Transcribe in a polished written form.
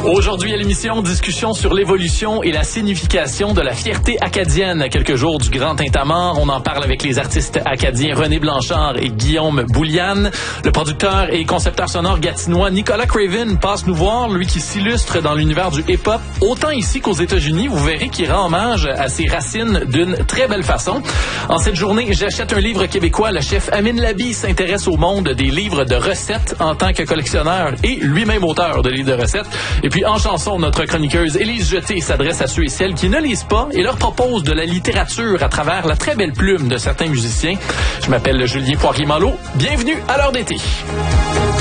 Aujourd'hui à l'émission, discussion sur l'évolution et la signification de la fierté acadienne. À quelques jours du Grand Tintamarre, on en parle avec les artistes acadiens René Blanchard et Guillaume Bouliane. Le producteur et concepteur sonore gatinois Nicolas Craven passe nous voir, lui qui s'illustre dans l'univers du hip-hop, autant ici qu'aux États-Unis. Vous verrez qu'il rend hommage à ses racines d'une très belle façon. En cette journée, j'achète un livre québécois. Le chef Amine Labi s'intéresse au monde des livres de recettes en tant que collectionneur et lui-même auteur de livres de recettes. Et puis en chanson, notre chroniqueuse Élise Jeté s'adresse à ceux et celles qui ne lisent pas et leur propose de la littérature à travers la très belle plume de certains musiciens. Je m'appelle Julien Poirier-Malo. Bienvenue à l'heure d'été.